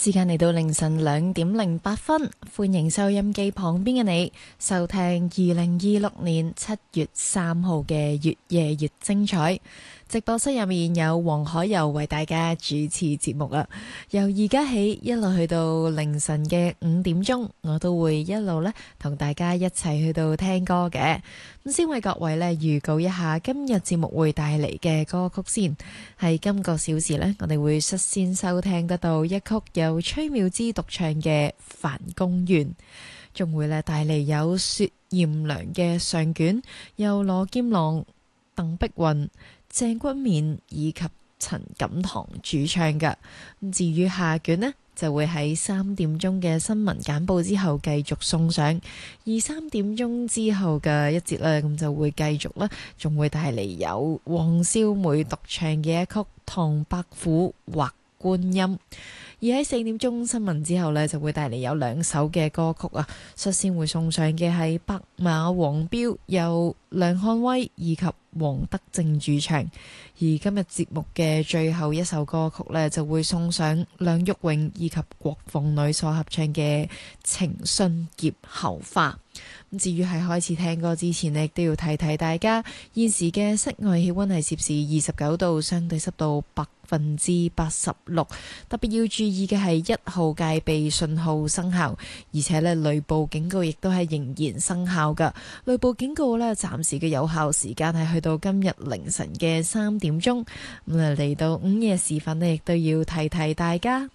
時間嚟到凌晨2:08，歡迎收音機旁邊嘅你收聽2026年7月3號嘅越夜越精彩。直播室入面有黃海柔為大家主持節目啦，由而家起一路去到凌晨嘅5點鐘，我都會一路呢同大家一齊去到聽歌嘅。咁先為各位呢預告一下今日節目會帶嚟嘅歌曲先。係今個小時呢，我哋會率先收聽得到一曲由崔妙芝獨唱嘅《梵公願》，仲會呢帶嚟有雪艷良嘅上卷，由羅劍郎、鄧碧雲、鄭君綿以及陳錦棠主唱嘅。至於下卷呢，就會喺3點鐘嘅新聞簡報之後繼續送上，而3點鐘之後嘅一節呢，咁就會繼續啦，仲會帶嚟有黃少梅獨唱嘅一曲《唐伯虎畫觀音》。而喺4點鐘新聞之後呢，就會帶嚟有2首嘅歌曲啊。率先會送上嘅係《白馬黃標》，由梁漢威以及黃德正主唱。而今日節目嘅最後一首歌曲呢，就會送上梁玉榮以及郭鳳女所合唱嘅《情信劫後花》。咁至於喺開始聽歌之前呢，亦都要提提大家，現時嘅室外氣溫係攝氏29度，相對濕度86%。特別要注意嘅係1號戒備信號生效，而且呢雷暴警告亦都係仍然生效噶。雷暴警告呢，暫時嘅有效時間係去到今日凌晨嘅3點鐘。咁啊，嚟到午夜時分呢，亦都要提提大家。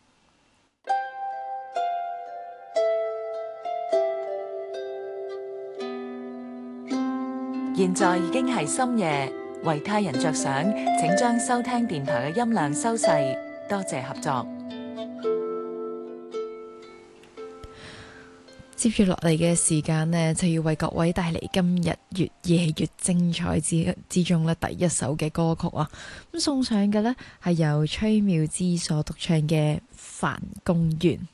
現在已經係深夜，為他人着想，請將收聽電台嘅音量收細，多謝合作。 接住落嚟嘅時間呢，就要為各位帶嚟今日越夜越精彩之中呢第一首嘅歌曲啊！咁送上嘅呢，係由崔妙芝所獨唱嘅《梵公願》。